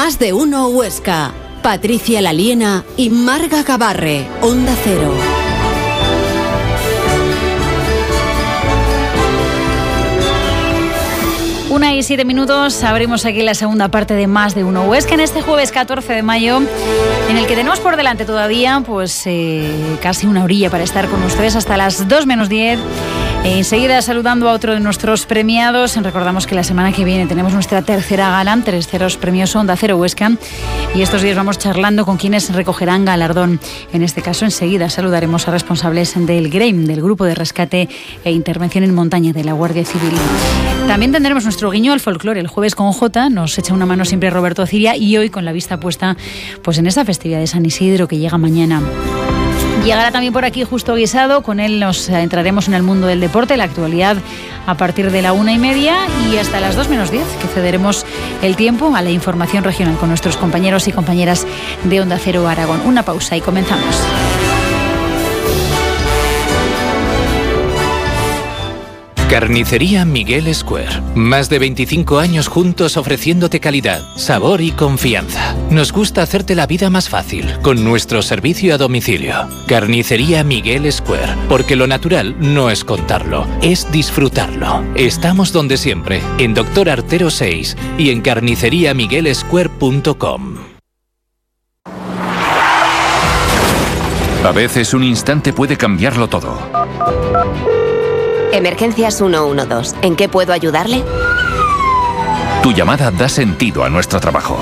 Más de Uno Huesca. Patricia Laliena y Marga Gabarre. Onda Cero. 1:07. Abrimos aquí la segunda parte de Más de Uno Huesca en este jueves 14 de mayo, en el que tenemos por delante todavía pues casi una horilla para estar con ustedes hasta las 2 menos 10. Enseguida saludando a otro de nuestros premiados. Recordamos que la semana que viene tenemos nuestra tercera gala, terceros premios Onda Cero Huesca, y estos días vamos charlando con quienes recogerán galardón. En este caso, enseguida saludaremos a responsables del GREIM, del Grupo de Rescate e Intervención en Montaña de la Guardia Civil. También tendremos nuestro guiño al folclore. El jueves con Jota nos echa una mano siempre Roberto Ciria, y hoy con la vista puesta pues en esa festividad de San Isidro que llega mañana. Llegará también por aquí Justo Guisado. Con él nos entraremos en el mundo del deporte, la actualidad, a partir de la 1:30 y hasta las 2 menos 10, que cederemos el tiempo a la información regional con nuestros compañeros y compañeras de Onda Cero Aragón. Una pausa y comenzamos. Carnicería Miguel Square. Más de 25 años juntos ofreciéndote calidad, sabor y confianza. Nos gusta hacerte la vida más fácil con nuestro servicio a domicilio. Carnicería Miguel Square, porque lo natural no es contarlo, es disfrutarlo. Estamos donde siempre, en Doctor Artero 6 y en carniceriamiguelsquare.com. A veces un instante puede cambiarlo todo. Emergencias 112. ¿En qué puedo ayudarle? Tu llamada da sentido a nuestro trabajo.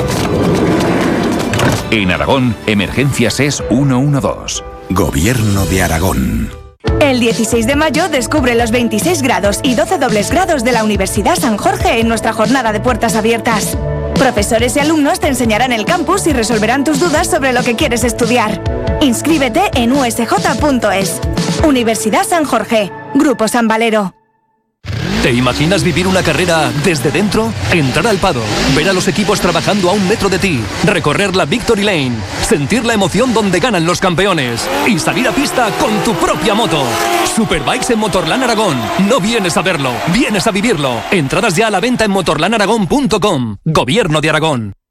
En Aragón, Emergencias es 112. Gobierno de Aragón. El 16 de mayo descubre los 26 grados y 12 dobles grados de la Universidad San Jorge en nuestra jornada de puertas abiertas. Profesores y alumnos te enseñarán el campus y resolverán tus dudas sobre lo que quieres estudiar. Inscríbete en usj.es. Universidad San Jorge. Grupo San Valero. ¿Te imaginas vivir una carrera desde dentro? Entrar al paddock, ver a los equipos trabajando a 1 metro de ti, recorrer la Victory Lane, sentir la emoción donde ganan los campeones y salir a pista con tu propia moto. Superbikes en Motorland Aragón. No vienes a verlo, vienes a vivirlo. Entradas ya a la venta en motorlandaragón.com. Gobierno de Aragón.